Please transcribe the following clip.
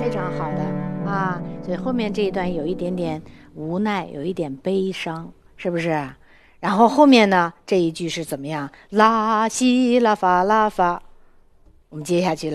非常好的啊。所以后面这一段有一点点无奈，有一点悲伤，是不是？然后后面呢，这一句是怎么样？拉西拉发拉发，我们接下去